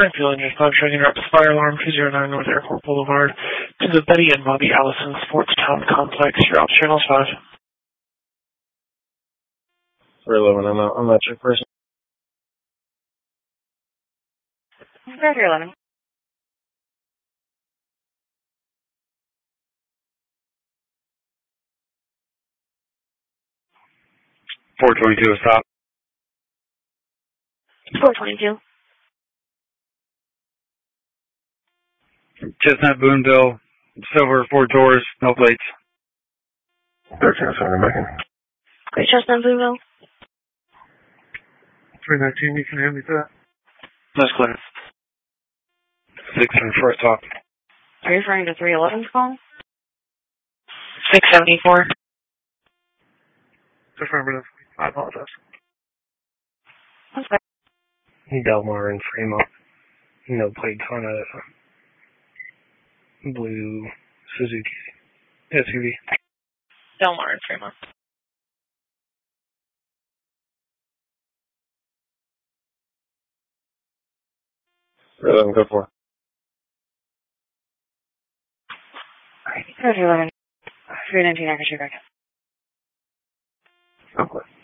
Referring fuel engine cloud showing interrupt fire alarm 209 North Airport Boulevard to the Betty and Bobby Allison Sports Town Complex. Your ops channel 5. 311, I'm not your person. Roger 11. 422 stop. 422. Chestnut Boonville, silver, 4 doors, no plates. 1307 American. Great Chestnut Boonville. 319, you can hand me that. That's clear. 6 and first stop. Are you referring to 311's call? 674. Affirmative. I apologize. That's fine. Delmar and Fremont. No plates on a blue Suzuki SUV. Delmar and Fremont. Go for it. Alright, Roger 11. 319, I can shoot back. Okay.